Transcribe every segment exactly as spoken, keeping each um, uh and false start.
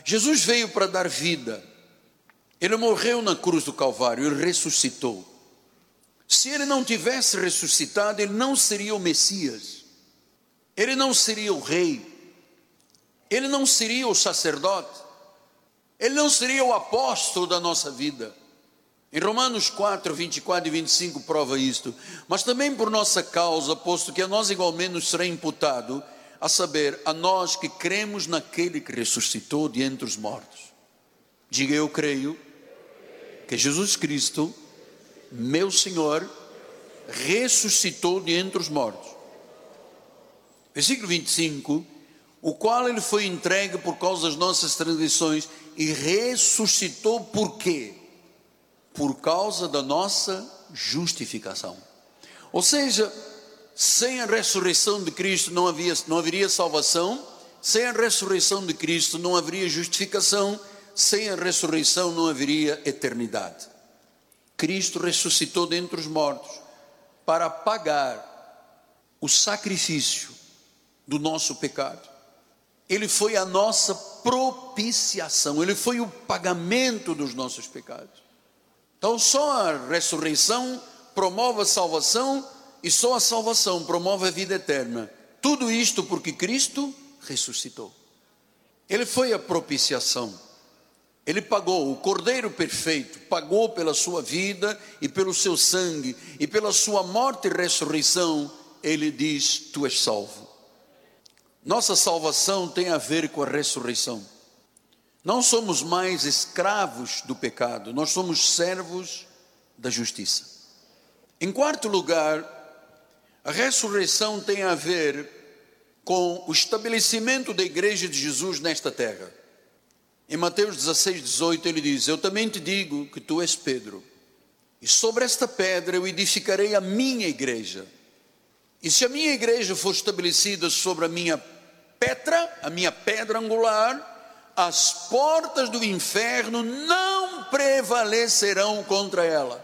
Jesus veio para dar vida. Ele morreu na cruz do Calvário, ele ressuscitou. Se ele não tivesse ressuscitado, ele não seria o Messias, ele não seria o rei, ele não seria o sacerdote, ele não seria o apóstolo da nossa vida. Em Romanos quatro, vinte e quatro e vinte e cinco prova isto. Mas também por nossa causa, posto que a nós igualmente nos será imputado, a saber, a nós que cremos naquele que ressuscitou de entre os mortos. Diga: eu creio que Jesus Cristo, meu Senhor, ressuscitou de entre os mortos. Versículo vinte e cinco, o qual ele foi entregue por causa das nossas transgressões e ressuscitou por quê? Por causa da nossa justificação. Ou seja, sem a ressurreição de Cristo não havia, não haveria salvação, sem a ressurreição de Cristo não haveria justificação, sem a ressurreição não haveria eternidade. Cristo ressuscitou dentre os mortos para pagar o sacrifício do nosso pecado. Ele foi a nossa propiciação, ele foi o pagamento dos nossos pecados. Então só a ressurreição promove a salvação e só a salvação promove a vida eterna. Tudo isto porque Cristo ressuscitou. Ele foi a propiciação. Ele pagou, o Cordeiro perfeito, pagou pela sua vida e pelo seu sangue e pela sua morte e ressurreição. Ele diz: tu és salvo. Nossa salvação tem a ver com a ressurreição. Não somos mais escravos do pecado, nós somos servos da justiça. Em quarto lugar, a ressurreição tem a ver com o estabelecimento da igreja de Jesus nesta terra. Em Mateus dezesseis, dezoito, ele diz: eu também te digo que tu és Pedro, e sobre esta pedra eu edificarei a minha igreja. E se a minha igreja for estabelecida sobre a minha pedra, a minha pedra angular, as portas do inferno não prevalecerão contra ela.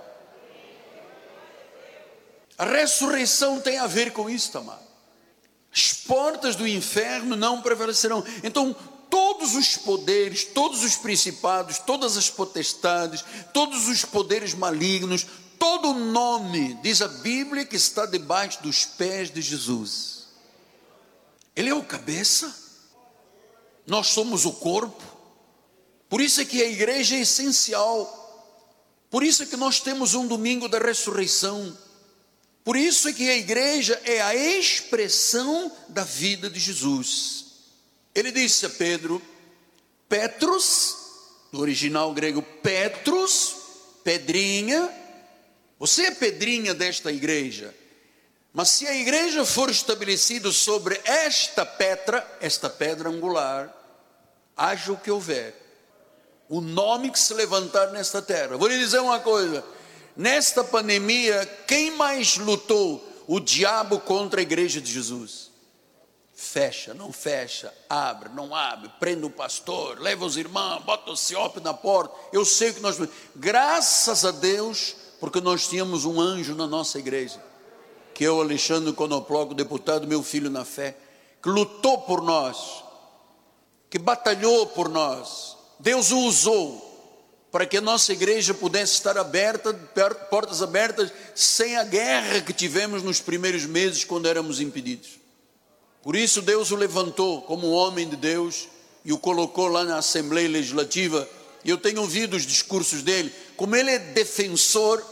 A ressurreição tem a ver com isso, amado. As portas do inferno não prevalecerão. Então, todos os poderes, todos os principados, todas as potestades, todos os poderes malignos, todo o nome, diz a Bíblia, que está debaixo dos pés de Jesus. Ele é o cabeça. Nós somos o corpo. Por isso é que a igreja é essencial. Por isso é que nós temos um domingo da ressurreição. Por isso é que a igreja é a expressão da vida de Jesus. Ele disse a Pedro, Petros, no original grego Petros, pedrinha, você é pedrinha desta igreja. Mas se a igreja for estabelecida sobre esta pedra, esta pedra angular, haja o que houver, o nome que se levantar nesta terra. Vou lhe dizer uma coisa, nesta pandemia, quem mais lutou? O diabo contra a igreja de Jesus. Fecha, não fecha, abre, não abre, prende o pastor, leva os irmãos, bota o ciope na porta. Eu sei que nós, graças a Deus, porque nós tínhamos um anjo na nossa igreja, que é o Alexandre Conoploco, deputado, meu filho na fé, que lutou por nós, que batalhou por nós. Deus o usou para que a nossa igreja pudesse estar aberta, portas abertas, sem a guerra que tivemos nos primeiros meses, quando éramos impedidos. Por isso Deus o levantou como um homem de Deus e o colocou lá na Assembleia Legislativa. E eu tenho ouvido os discursos dele, como ele é defensor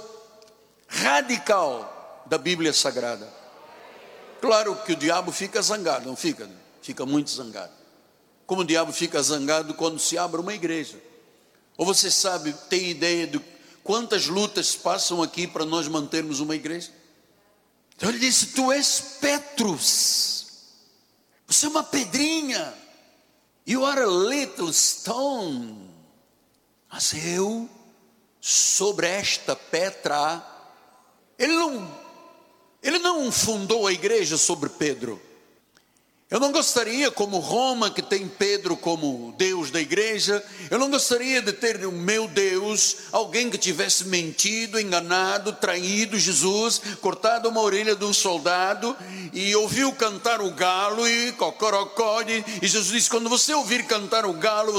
radical da Bíblia Sagrada. Claro que o diabo fica zangado, não fica? Fica muito zangado. Como o diabo fica zangado quando se abre uma igreja. Ou você sabe, tem ideia de quantas lutas passam aqui para nós mantermos uma igreja? Então ele disse, tu és Petrus, você é uma pedrinha, you are a little stone, mas eu, sobre esta pedra, ele não, ele não fundou a igreja sobre Pedro. Eu não gostaria, como Roma, que tem Pedro como Deus da igreja, eu não gostaria de ter o meu Deus, alguém que tivesse mentido, enganado, traído Jesus, cortado uma orelha de um soldado, e ouviu cantar o galo, e cocorocó, e Jesus disse, quando você ouvir cantar o galo,